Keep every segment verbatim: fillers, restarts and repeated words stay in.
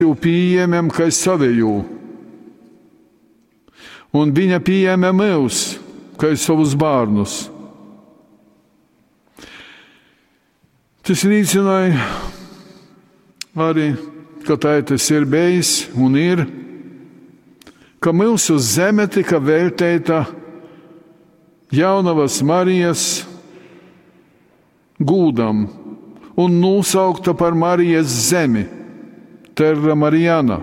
pieņemam kā savēju. Un viņa pieņem mūs kā savus bērnus. Tas liecināja arī, ka tā tas ir bijis un ir, ka mūsu zeme tika veltīta Jaunavas Marijas gūdam un nosaukta par Marijas zemi, Terra Mariana.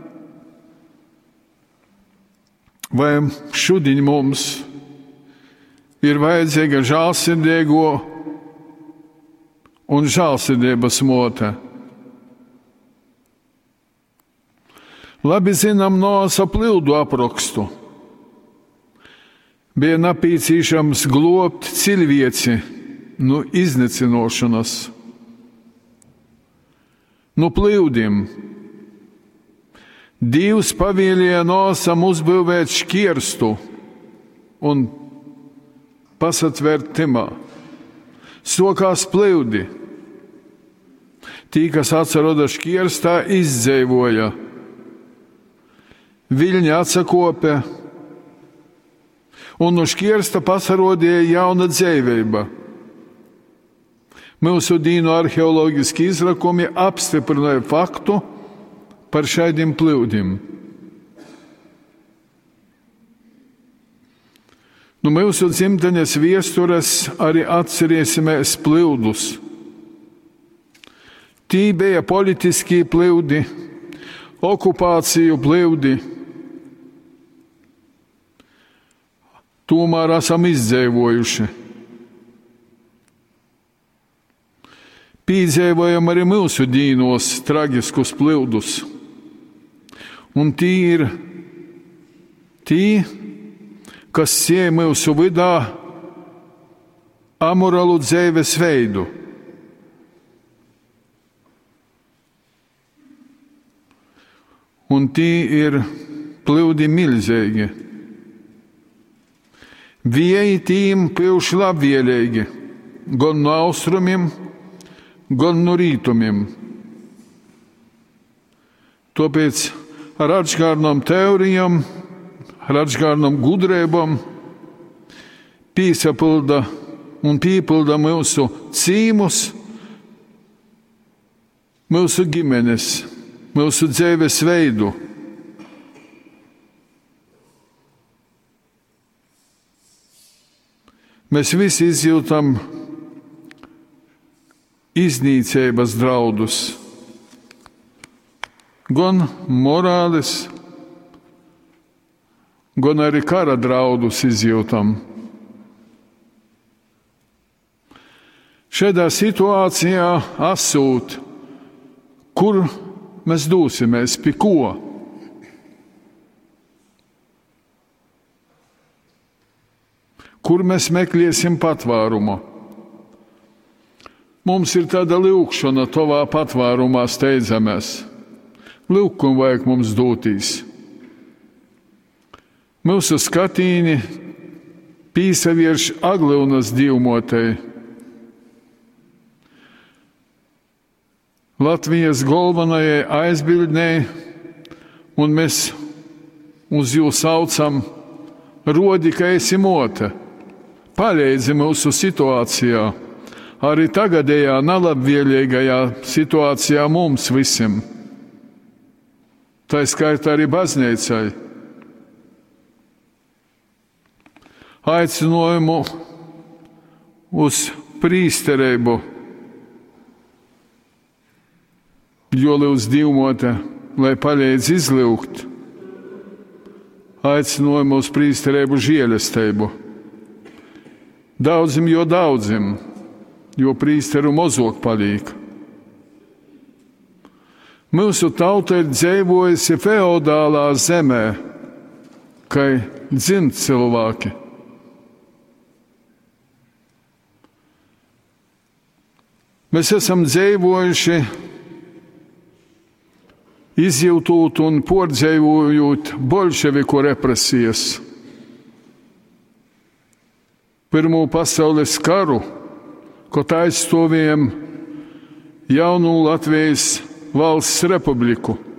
Vai šodien mums ir vajadzīga žēlsirdīgo un žēlsirdības mote? Labi zinām Noasa pļūdu aprakstu. Bija nepieciešams globt cilvēci no iznīcināšanas, no pļūdiem. Dievs pavēlēja Noasam uzbūvēt šķirstu un pasatvērt timā. Sokās pļūdi. Tī, kas atsaroda šķirstā, izdzīvoja. Viļņi atsakope, un no šķirsta pasarodīja jauna dzīvība. Mūsu dīnu arheoloģiski izrakumi apstiprināja faktu par šādiem pļūdiem. No mūsu dzimtenes viestures arī atcerēsimies pļūdus. Tī bija politiskie pļūdi, okupāciju pļūdi. Tomēr esam izdzīvojuši. Piedzīvojam arī mūsu dīnos traģiskus pļūdus. Un tī ir tī, kas sēj mūsu vidā amorālu dzīves veidu. Un tī ir pļūdi milzīgi. Vieji tīm pīvši labvēlīgi, gan no austrumiem, gan no rītumiem. Tāpēc ar atšķirīgām teorijām, ar atšķirīgām gudrībām piesapilda un piepilda mūsu cīmus, mūsu ģimenes, mūsu dzīves veidu. Mēs visi izjūtam iznīcības draudus, gan morāles, gan arī kara draudus izjūtam. Šādā situācijā asūt, kur mēs dosimies, pie ko? Kur mēs meklēsim patvērumu? Mums ir tāda lūkšana, tavā patvērumā steidzamies. Lūkumu vajag mums dotīs. Mūsu skatīni pīsavierš Aglivnas divmotei. Latvijas galvenajai aizbildnei, un mēs uz jū saucam rodi, ka esi mote. Palīdzi mūsu situācijā, arī tagadējā nelabvēlīgajā situācijā mums visiem. Tā skaitā arī baznīcai. Aicinājumu uz prīsterību, joli uz divmote, lai palīdz izlūgt. Aicinājumu uz prīsterību žēlastību. Daudzim jo daudzim, jo prīsteru mozok palīk. Mūsu tauta ir dzīvojusi feodālā zemē, kai dzimt cilvēki. Mēs esam dzīvojuši, izjūtot un pārdzīvojot bolševiku represijas. Pirmo pasaules karu, kad aizstāvējam jaunu Latvijas valsts republiku.